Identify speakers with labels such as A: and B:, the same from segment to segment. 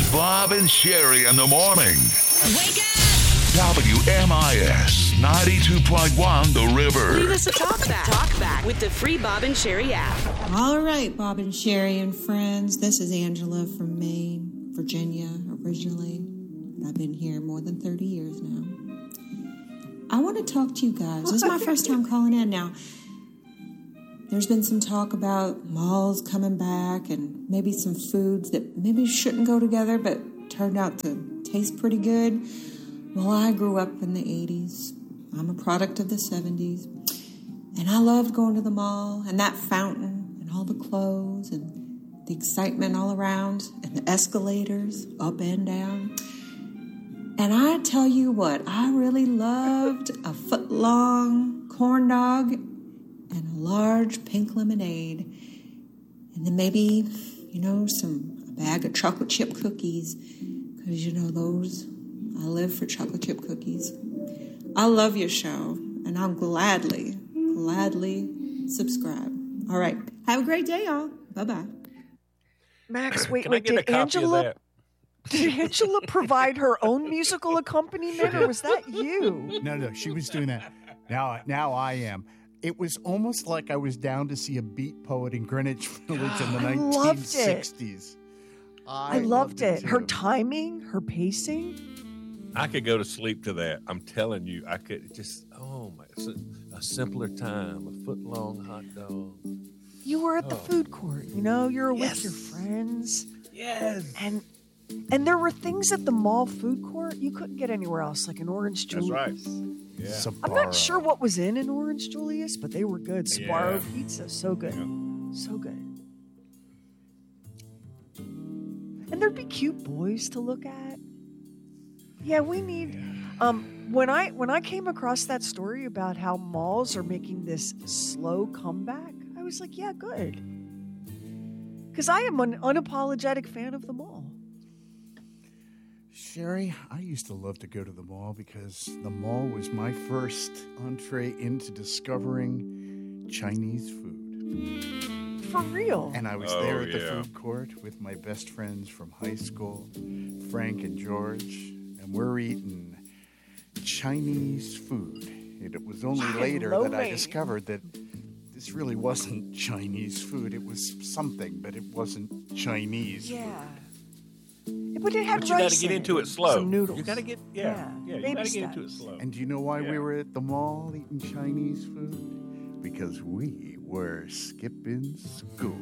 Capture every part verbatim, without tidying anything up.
A: Bob and Sherry in the morning.
B: Wake up!
A: W M I S ninety-two point one The River.
B: Leave us a talk back. Talk back with the free Bob and Sherry app.
C: All right, Bob and Sherry and friends. This is Angela from Maine, Virginia, originally. I've been here more than thirty years now. I want to talk to you guys. This is my first time calling in now. There's been some talk about malls coming back and maybe some foods that maybe shouldn't go together but turned out to taste pretty good. Well, I grew up in the eighties. I'm a product of the seventies. And I loved going to the mall and that fountain and all the clothes and the excitement all around and the escalators up and down. And I tell you what, I really loved a foot-long corn dog and a large pink lemonade. And then maybe, you know, some a bag of chocolate chip cookies. Because, you know, those, I live for chocolate chip cookies. I love your show, and I'll gladly, gladly subscribe. All right. Have a great day, y'all. Bye-bye.
D: Max, wait,
E: Can I
D: wait,
E: get a
D: did
E: copy
D: Angela...
E: of that?
D: Did Angela provide her own musical accompaniment, or was that you?
F: No, no, she was doing that. Now, now I am. It was almost like I was down to see a beat poet in Greenwich Village in the
D: I
F: nineteen
D: loved
F: sixties.
D: I, loved it. Her
F: too.
D: timing, her pacing.
E: I could go to sleep to that. I'm telling you, I could just, oh my, it's a, a simpler time, a foot long hot dog.
D: You were at the
E: Oh.
D: food court, you know, you were
E: Yes.
D: with your friends.
E: Yes.
D: And and there were things at the mall food court you couldn't get anywhere else, like an Orange
E: That's
D: Julius.
E: right. Yeah.
D: I'm not sure what was in an Orange Julius, but they were good. Sbarro
E: Yeah.
D: pizza, so good.
E: Yeah.
D: So good. And there'd be cute boys to look at. Yeah, we need um when I when I came across that story about how malls are making this slow comeback, I was like, yeah, good. Because I am an unapologetic fan of the mall.
F: Sherry, I used to love to go to the mall because the mall was my first entree into discovering Chinese food.
D: For real.
F: And I was
E: Oh,
F: there at the
E: yeah.
F: food court with my best friends from high school, Frank and George, and we're eating Chinese food. And it was only later that I
D: Lo-mein.
F: discovered that this really wasn't Chinese food. It was something, but it wasn't Chinese food.
D: Yeah. But it had
E: But you got
D: rice
E: to get
D: in
E: into
D: it,
E: it slow.
D: Some noodles.
E: You got to get, yeah,
D: Yeah,
E: yeah, you
D: baby
E: got to get into it
D: steps.
E: slow.
F: And do you know why we
E: Yeah.
F: were at the mall eating Chinese food? Because we were skipping school.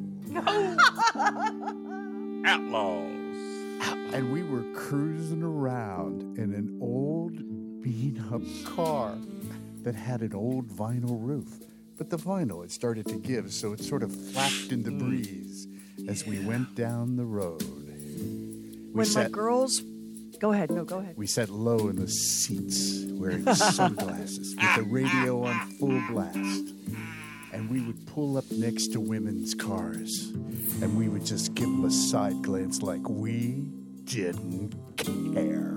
E: Outlaws.
F: And we were cruising around in an old beat-up car that had an old vinyl roof. But the vinyl had started to give, so it sort of flapped in the breeze as we went down the road. We
D: When my
F: sat,
D: girls... Go ahead. No, go ahead.
F: we sat low in the seats, wearing sunglasses with the radio on full blast. And we would pull up next to women's cars, and we would just give them a side glance like we didn't care.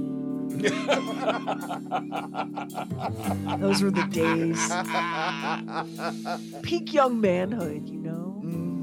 D: Those were the days. Peak young manhood, you know?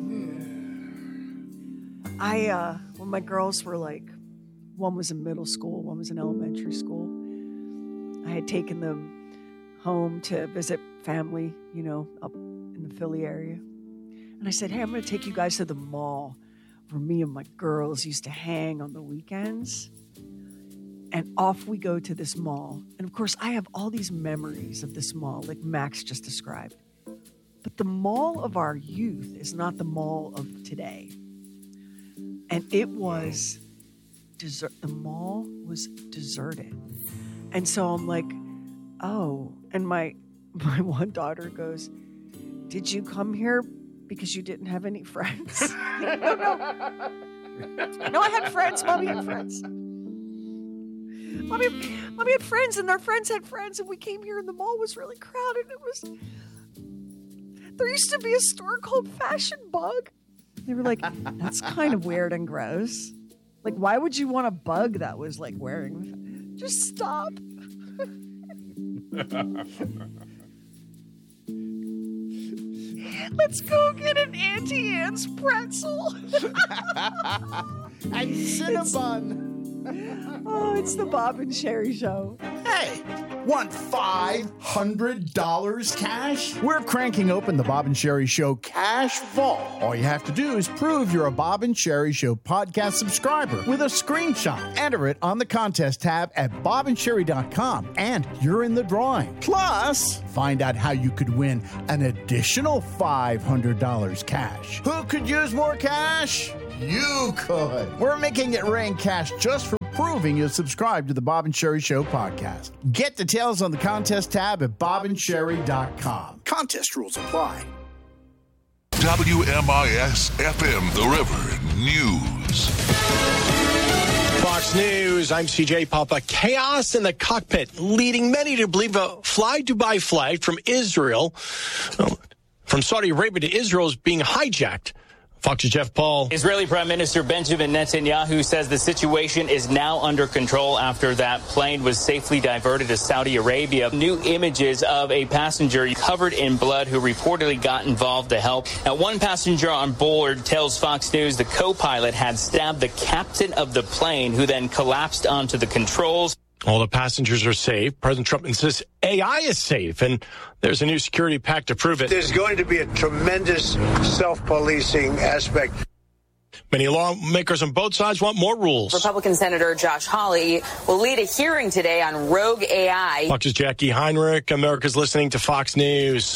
D: I, uh, when my girls were like, one was in middle school, one was in elementary school, I had taken them home to visit family, you know, up in the Philly area. And I said, hey, I'm going to take you guys to the mall where me and my girls used to hang on the weekends. And off we go to this mall. And of course, I have all these memories of this mall, like Max just described. But the mall of our youth is not the mall of today. And it was, desert. the mall was deserted. And so I'm like, oh. And my, my one daughter goes, did you come here because you didn't have any friends? no, no. No, I had friends. Mommy had friends. Mommy, mommy had friends, and their friends had friends, and we came here, and the mall was really crowded. It was. There used to be a store called Fashion Bug. They were like, "That's kind of weird and gross. Like, why would you want a bug that was like wearing? Just stop." Let's go get an Auntie Anne's pretzel.
F: and Cinnabon.
D: Oh, it's the Bob and Sherry Show.
F: Hey, want five hundred dollars cash? We're cranking open the Bob and Sherry Show Cash Vault. All you have to do is prove you're a Bob and Sherry Show podcast subscriber with a screenshot. Enter it on the contest tab at bob and sherry dot com, and you're in the drawing. Plus, find out how you could win an additional five hundred dollars cash. Who could use more cash? You could. We're making it rain cash just for proving you subscribe to the Bob and Sherry Show podcast. Get details on the contest tab at bob and sherry dot com. Contest rules apply.
A: W M I S F M The River News.
G: Fox News, I'm C J Papa. Chaos in the cockpit, leading many to believe a Fly Dubai flight from Israel, from Saudi Arabia to Israel is being hijacked. Fox's Jeff Paul.
H: Israeli Prime Minister Benjamin Netanyahu says the situation is now under control after that plane was safely diverted to Saudi Arabia. New images of a passenger covered in blood who reportedly got involved to help. Now, one passenger on board tells Fox News the co-pilot had stabbed the captain of the plane, who then collapsed onto the controls.
G: All the passengers are safe. President Trump insists A I is safe, and there's a new security pact to prove it.
I: There's going to be a tremendous self-policing aspect.
G: Many lawmakers on both sides want more rules.
J: Republican Senator Josh Hawley will lead a hearing today on rogue A I.
G: Fox's Jackie Heinrich. America's listening to Fox News.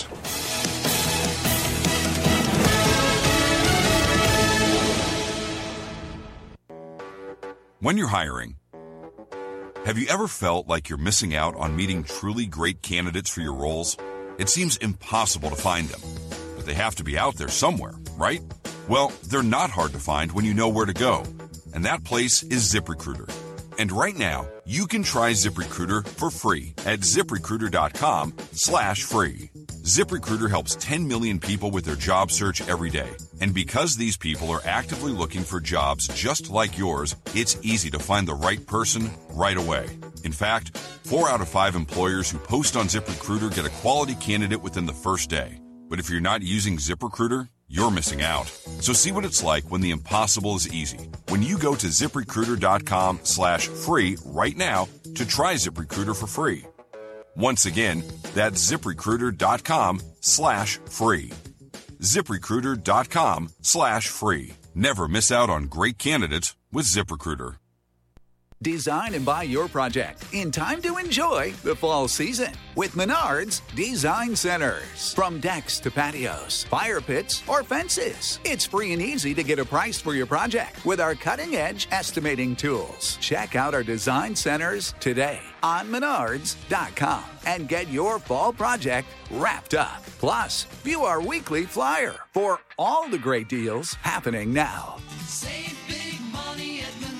K: When you're hiring, have you ever felt like you're missing out on meeting truly great candidates for your roles? It seems impossible to find them, but they have to be out there somewhere, right? Well, they're not hard to find when you know where to go, and that place is ZipRecruiter. And right now, you can try ZipRecruiter for free at ZipRecruiter.com slash free. ZipRecruiter helps ten million people with their job search every day. And because these people are actively looking for jobs just like yours, it's easy to find the right person right away. In fact, four out of five employers who post on ZipRecruiter get a quality candidate within the first day. But if you're not using ZipRecruiter, you're missing out. So see what it's like when the impossible is easy. When you go to ZipRecruiter.com slash free right now to try ZipRecruiter for free. Once again, that's ZipRecruiter.com slash free. ZipRecruiter.com slash free. Never miss out on great candidates with ZipRecruiter.
L: Design and buy your project in time to enjoy the fall season with Menards Design Centers. From decks to patios, fire pits, or fences, it's free and easy to get a price for your project with our cutting-edge estimating tools. Check out our design centers today on menards dot com and get your fall project wrapped up. Plus, view our weekly flyer for all the great deals happening now.
M: Save big money at Menards.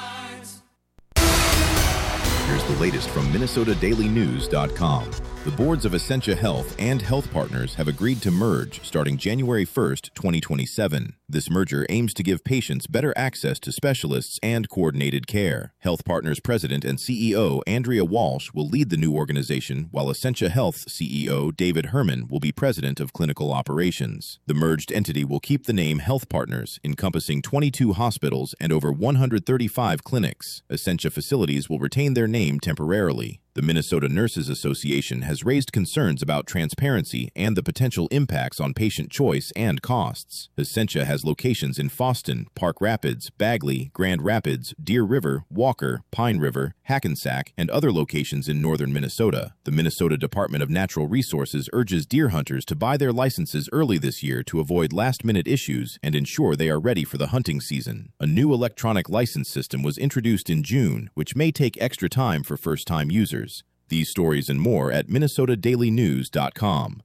N: Here's the latest from Minnesota Daily News dot com. The boards of Essentia Health and Health Partners have agreed to merge starting January first, twenty twenty-seven. This merger aims to give patients better access to specialists and coordinated care. Health Partners President and C E O Andrea Walsh will lead the new organization, while Essentia Health C E O David Herman will be president of clinical operations. The merged entity will keep the name Health Partners, encompassing twenty-two hospitals and over one hundred thirty-five clinics. Essentia facilities will retain their name temporarily. The Minnesota Nurses Association has raised concerns about transparency and the potential impacts on patient choice and costs. Essentia has locations in Foston, Park Rapids, Bagley, Grand Rapids, Deer River, Walker, Pine River, Hackensack, and other locations in northern Minnesota. The Minnesota Department of Natural Resources urges deer hunters to buy their licenses early this year to avoid last-minute issues and ensure they are ready for the hunting season. A new electronic license system was introduced in June, which may take extra time for first-time users. These stories and more at Minnesota Daily News dot com.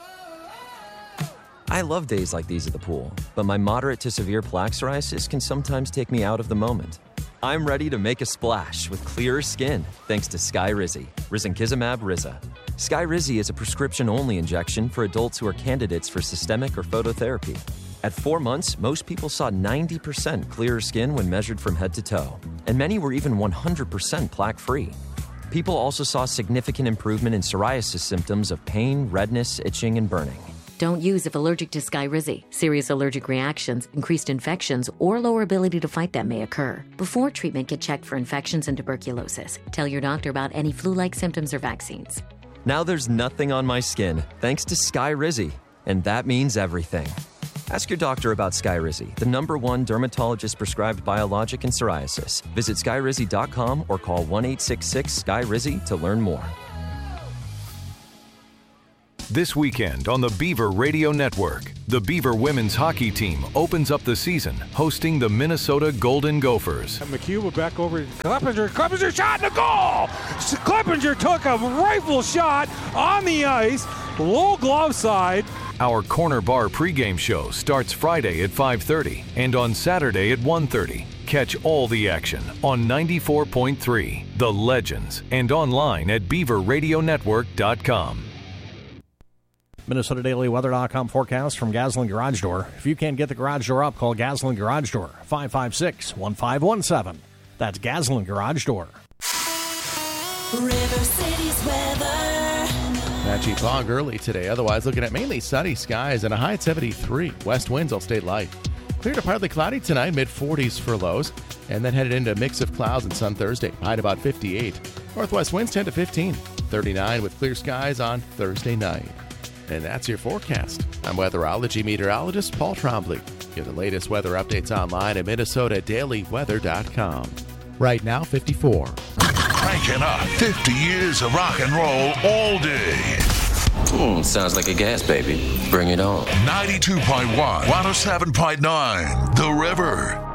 O: I love days like these at the pool, but my moderate to severe plaque psoriasis can sometimes take me out of the moment. I'm ready to make a splash with clearer skin thanks to Skyrizi, risankizumab Riza. Skyrizi is a prescription-only injection for adults who are candidates for systemic or phototherapy. At four months, most people saw ninety percent clearer skin when measured from head to toe, and many were even one hundred percent plaque-free. People also saw significant improvement in psoriasis symptoms of pain, redness, itching, and burning.
P: Don't use if allergic to Skyrizi. Serious allergic reactions, increased infections, or lower ability to fight them may occur. Before treatment, get checked for infections and tuberculosis. Tell your doctor about any flu-like symptoms or vaccines.
O: Now there's nothing on my skin thanks to Skyrizi, and that means everything. Ask your doctor about Skyrizi, the number one dermatologist-prescribed biologic in psoriasis. Visit skyrizi dot com or call one eight six six S K Y R I Z I to learn more.
Q: This weekend on the Beaver Radio Network, the Beaver women's hockey team opens up the season hosting the Minnesota Golden Gophers.
R: And McHugh back over to Kleppinger. Kleppinger shot in the goal! Kleppinger took a rifle shot on the ice, low glove side.
Q: Our Corner Bar pregame show starts Friday at five thirty and on Saturday at one thirty. Catch all the action on ninety-four point three, The Legends, and online at beaver radio network dot com.
S: Minnesota Daily Weather dot com forecast from Gaslin Garage Door. If you can't get the garage door up, call Gaslin Garage Door, five five six, one five one seven. That's Gaslin Garage Door.
M: River City's weather.
T: Patchy fog early today. Otherwise, looking at mainly sunny skies and a high at seventy-three. West winds will stay light. Clear to partly cloudy tonight, mid forties for lows. And then headed into a mix of clouds and sun Thursday. High at about fifty-eight. Northwest winds ten to fifteen. thirty-nine with clear skies on Thursday night. And that's your forecast. I'm weatherology meteorologist Paul Trombley. Get the latest weather updates online at Minnesota Daily Weather dot com. Right now, fifty-four.
A: Cranking up fifty years of rock and roll all day.
U: Mm, sounds like a gas baby. Bring it on.
A: ninety-two point one, one oh seven point nine, The River.